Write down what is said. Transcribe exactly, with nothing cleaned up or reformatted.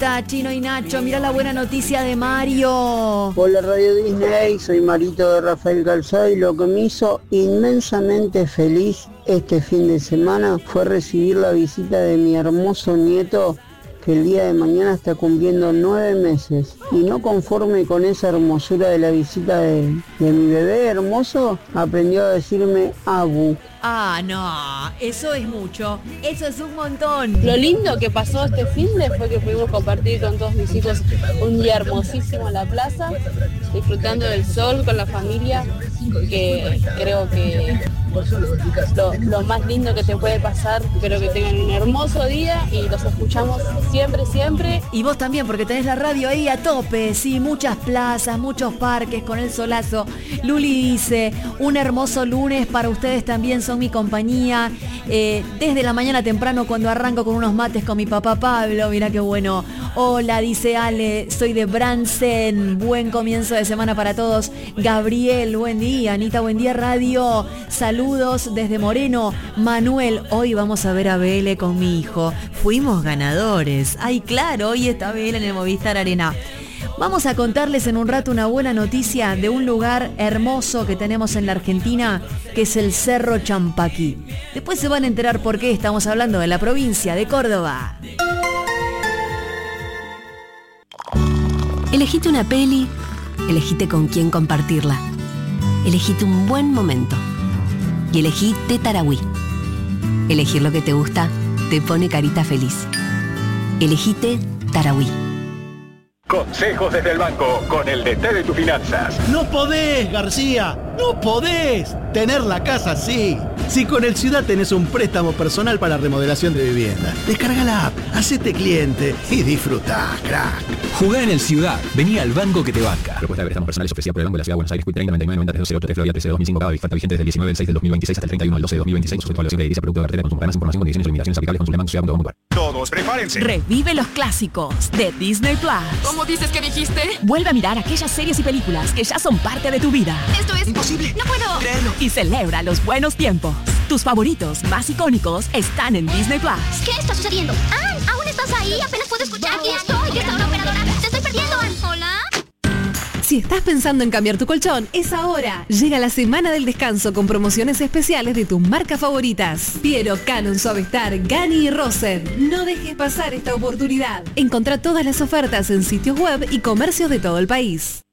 Basta, Chino y Nacho, mirá la buena noticia de Mario. Hola Radio Disney, soy Marito de Rafael Calzado y lo que me hizo inmensamente feliz este fin de semana fue recibir la visita de mi hermoso nieto, que el día de mañana está cumpliendo nueve meses. Y no conforme con esa hermosura de la visita de, de mi bebé hermoso, aprendió a decirme Abu. Ah, no, eso es mucho, eso es un montón. Lo lindo que pasó este fin de fue que pudimos compartir con todos mis hijos un día hermosísimo en la plaza, disfrutando del sol con la familia, que creo que lo, lo más lindo que te puede pasar. Espero que tengan un hermoso día y los escuchamos siempre, siempre. Y vos también, porque tenés la radio ahí a tope, sí, muchas plazas, muchos parques con el solazo. Luli dice, un hermoso lunes para ustedes también, son mi compañía. Eh, desde la mañana temprano cuando arranco con unos mates con mi papá Pablo, mirá qué bueno. Hola, dice Ale, soy de Bransen, buen comienzo de semana para todos. Gabriel, buen día. Anita, buen día radio. Saludos desde Moreno. Manuel, hoy vamos a ver a Vélez con mi hijo. Fuimos ganadores. Ay, claro, hoy está Vélez en el Movistar Arena. Vamos a contarles en un rato una buena noticia de un lugar hermoso que tenemos en la Argentina, que es el Cerro Champaquí. Después se van a enterar por qué estamos hablando de la provincia de Córdoba. Elegite una peli, elegite con quién compartirla. Elegite un buen momento. Y elegí Té Tarahui. Elegir lo que te gusta te pone carita feliz. Elegite Tarahui. Consejos desde el banco con el D T de tus finanzas. No podés, García, no podés tener la casa así. Si con el Ciudad tenés un préstamo personal para remodelación de vivienda, descarga la app, hacete cliente y disfrutá, crack. Jugá en el Ciudad, vení al banco que te banca. Propuesta de préstamos personales ofrecida por el Banco de la Ciudad de Buenos Aires, Q treinta noventa y nueve noventa tres cero tres Florida trece dos mil cinco, Cava, Bifata, vigente desde el diecinueve del seis del dos mil veintiséis hasta el treinta y uno del doce del dos mil veintiséis, sujeto a la crediticia, producto de cartera, consumo. Más información, condiciones y limitaciones aplicables, consulte banco ciudad punto com punto a r. Todos prepárense. Revive los clásicos de Disney Plus. ¿Cómo dices que dijiste? Vuelve a mirar aquellas series y películas que ya son parte de tu vida. Esto es imposible. No puedo creerlo. Y celebra los buenos tiempos. Tus favoritos más icónicos están en Disney Plus. ¿Qué está sucediendo? ¡Ann! ¿Aún estás ahí? Apenas puedo escuchar. Aquí estoy. Está una operadora. Te estoy perdiendo, Ann. ¿Hola? Si estás pensando en cambiar tu colchón, es ahora. Llega la semana del descanso con promociones especiales de tus marcas favoritas. Piero, Canon, Suavestar, Gani y Rosen. No dejes pasar esta oportunidad. Encontrá todas las ofertas en sitios web y comercios de todo el país.